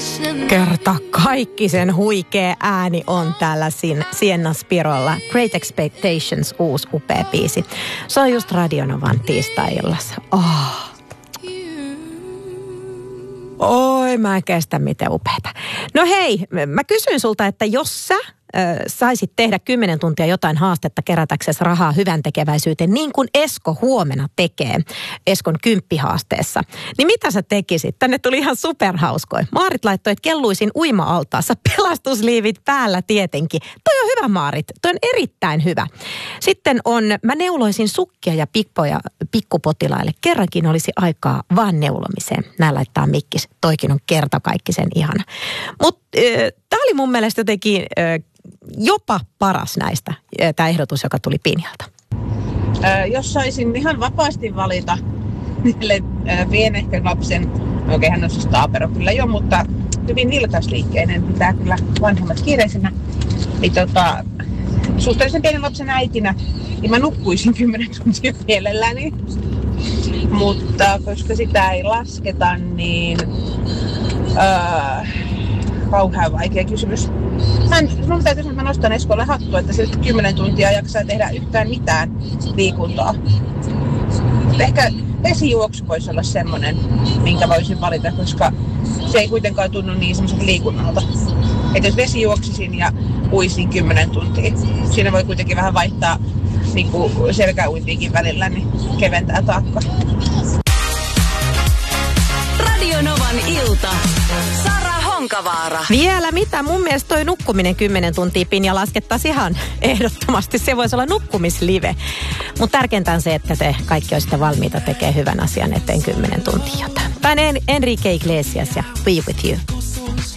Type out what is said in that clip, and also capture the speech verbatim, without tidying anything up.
Kerta kaikki sen huikea ääni on täällä Sienna Spirolla. Great Expectations, uusi upea biisi. Se on just Radio Novan tiistai-illassa. Oh. Oi, mä en kestä, miten upeata. No hei, mä kysyin sulta, että jos sä äh, saisit tehdä kymmenen tuntia jotain haastetta kerätäksesi rahaa hyvän tekeväisyyteen, niin kuin Esko huomenna tekee Eskon kymppihaasteessa, niin mitä sä tekisit? Tänne tuli ihan superhauskoja. Maarit laittoi, että kelluisin uima-altaassa, pelastusliivit päällä tietenkin. Toi on hyvä, Maarit. Toi on erittäin hyvä. Sitten on, mä neuloisin sukkia ja pikpoja pikkupotilaille. Kerrankin olisi aikaa vaan neulomiseen. Nää laittaa mikkis. Toikin on kertakaikkisen ihana. Mutta äh, tää oli mun mielestä jotenkin äh, jopa paras näistä, äh, tämä ehdotus, joka tuli Pinjalta. Äh, jos saisin ihan vapaasti valita niille äh, pienehkön lapsen, okei okay, hän on siis taapero kyllä jo, mutta hyvin vilkaisliikkeinen, pitää kyllä vanhemmat kiireisenä, niin tota, suhteellisen pienen lapsen äitinä, niin mä nukkuisin kymmenen tuntia mielelläni. Mutta koska sitä ei lasketa, niin öö, kauhean vaikea kysymys. Hän, minun täytyy sanoa, että mä nostan Eskolle hattua, että se kymmenen tuntia jaksaa tehdä yhtään mitään liikuntaa. Mutta ehkä vesijuoksu voisi olla semmoinen, minkä voisin valita, koska se ei kuitenkaan tunnu niin semmoiselta liikunnalta. Että jos vesijuoksisin ja uisin kymmenen tuntia, siinä voi kuitenkin vähän vaihtaa niin kuin selkäuintiinkin välillä, niin keventää taakkaa. Radio Novan ilta. Sara Honkavaara. Vielä mitä? Mun mielestä toi nukkuminen kymmenen tuntia Pinja laskettaisiin ihan ehdottomasti. Se voisi olla nukkumislive. Mutta tärkeintä on se, että te kaikki olisitte valmiita tekemään hyvän asian eteen kymmenen tuntia jotain. Tämä on Enrique Iglesias ja Be With You.